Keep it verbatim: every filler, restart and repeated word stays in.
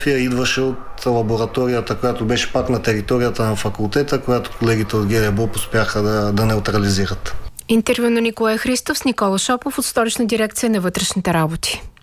Идваше от лабораторията, която беше пак на територията на факултета, която колегите от ГДБОП успяха да, да неутрализират. Интервю на Николай Христов с Никола Шопов от Столична дирекция на вътрешните работи.